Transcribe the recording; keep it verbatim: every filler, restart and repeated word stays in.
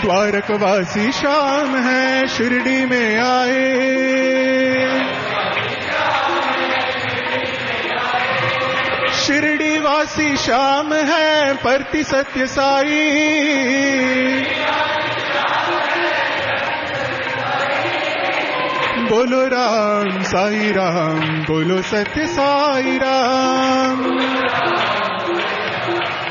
द्वारकवासी श्याम है शिरडी में आए, शिरडी वासी श्याम है परति सत्य साई, बोलो राम साई राम, बोलो सत्य साई राम।